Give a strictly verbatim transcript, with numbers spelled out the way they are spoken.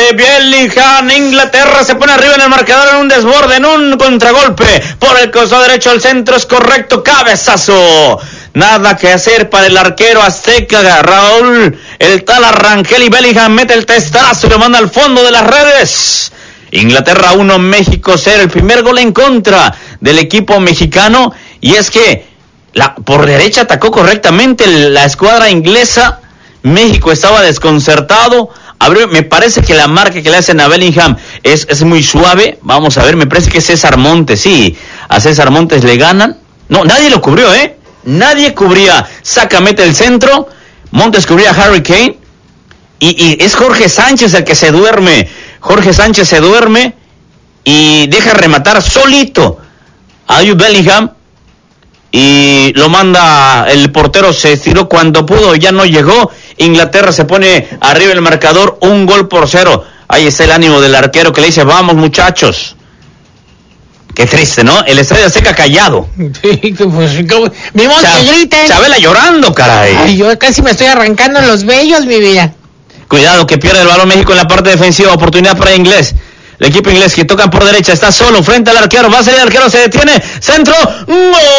de Bellingham. Inglaterra se pone arriba en el marcador en un desborde, en un contragolpe. Por el costado derecho al centro es correcto. Cabezazo. Nada que hacer para el arquero azteca, Raúl. El tal Rangel, y Bellingham mete el testazo y lo manda al fondo de las redes. Inglaterra uno, México cero. El primer gol en contra del equipo mexicano. Y es que la, por derecha atacó correctamente la escuadra inglesa. México estaba desconcertado. Abrió, me parece que la marca que le hacen a Bellingham es, es muy suave. Vamos a ver, me parece que es César Montes. Sí, a César Montes le ganan. No, nadie lo cubrió, ¿eh? Nadie cubría. Saca, mete el centro. Montes cubría a Harry Kane. Y, y es Jorge Sánchez el que se duerme. Jorge Sánchez se duerme y deja rematar solito a Jude Bellingham. Y lo manda, el portero se estiró cuando pudo, ya no llegó. Inglaterra se pone arriba el marcador, un gol por cero. Ahí está el ánimo del arquero que le dice, vamos muchachos. Qué triste, ¿no? El Estadio Azteca callado. Sí, pues, mi voz Cha- que griten. Chabela llorando, caray. Ay, yo casi me estoy arrancando los vellos, mi vida. Cuidado que pierde el balón México en la parte defensiva, oportunidad para inglés. El equipo inglés que tocan por derecha, está solo frente al arquero, va a salir el arquero, se detiene, centro, ¡gol!